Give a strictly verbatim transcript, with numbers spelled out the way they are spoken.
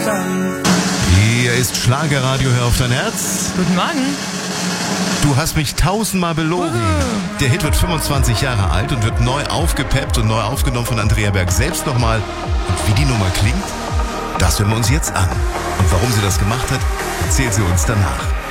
dann. Hier ist Schlagerradio, hör auf dein Herz. Guten Morgen. Du hast mich tausendmal belogen. Der Hit wird fünfundzwanzig Jahre alt und wird neu aufgepeppt und neu aufgenommen von Andrea Berg selbst nochmal. Und wie die Nummer klingt, das hören wir uns jetzt an. Und warum sie das gemacht hat, erzählt sie uns danach.